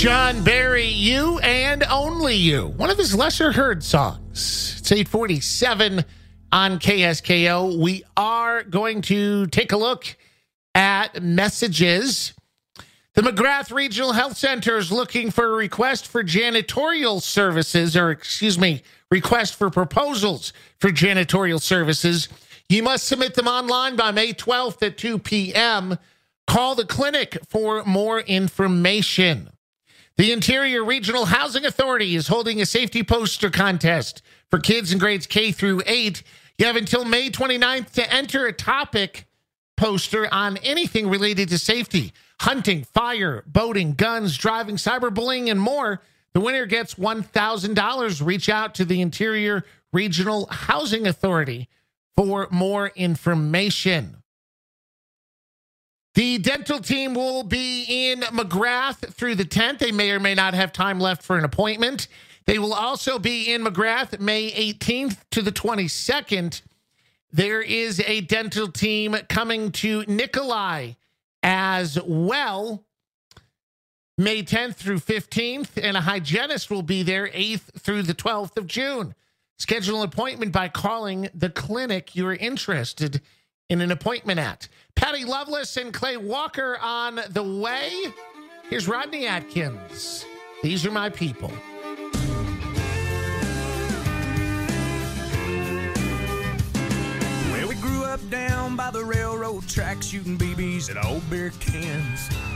John Barry, You and Only You, one of his lesser heard songs. It's 8:47 on KSKO. We are going to take a look at messages. The McGrath Regional Health Center is looking for a request for janitorial services, request for proposals for janitorial services. You must submit them online by May 12th at 2 p.m. Call the clinic for more information. The Interior Regional Housing Authority is holding a safety poster contest for kids in grades K through 8. You have until May 29th to enter a topic poster on anything related to safety: hunting, fire, boating, guns, driving, cyberbullying, and more. The winner gets $1,000. Reach out to the Interior Regional Housing Authority for more information. The dental team will be in McGrath through the 10th. They may or may not have time left for an appointment. They will also be in McGrath May 18th to the 22nd. There is a dental team coming to Nikolai as well, May 10th through 15th, and a hygienist will be there 8th through the 12th of June. Schedule an appointment by calling the clinic you're interested in an appointment at. Patty Loveless and Clay Walker on the way. Here's Rodney Atkins. These are my people. Well, we grew up down by the railroad track, shooting BBs at old beer cans.